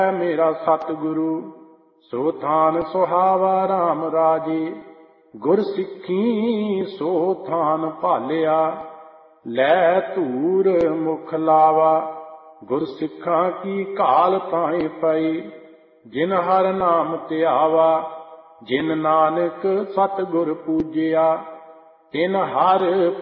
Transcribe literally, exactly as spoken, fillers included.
ਮੇਰਾ ਸਤਿਗੁਰੂ ਸੋ ਥਾਨ ਸੁਹਾਵਾ ਰਾਮ ਰਾਜੇ। ਗੁਰ ਸਿੱਖੀ ਸੋ ਥਾਨ ਭਾਲਿਆ ਲੈ ਧੂਰ ਮੁਖ ਲਾਵਾ। ਗੁਰ ਸਿੱਖਾਂ ਕੀ ਘਾਲ ਤਾਏ ਪਈ ਜਿਨ ਹਰ ਨਾਮ ਧਿਆਵਾ। ਜਿਨ ਨਾਨਕ ਸਤਿਗੁਰ ਪੂਜਿਆ ਤਿਨ ਹਰ